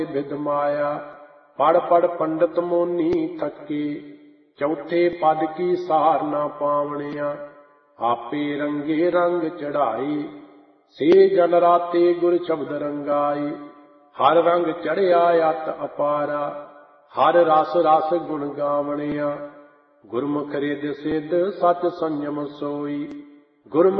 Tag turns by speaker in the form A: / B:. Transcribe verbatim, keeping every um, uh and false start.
A: बिद माया। पढ़ पढ़ पंडित मोनी थके, चौथे पद की सार ना पावणिया। आपे रंगे रंग चढ़ाए, से जन राते गुर शब्द रंगाए। हर रंग चढ़िया अत अपारा, हर रस रस गुण गावणिया। गुरमुख रिद सिद्ध सच संयम सोई, गुरमुख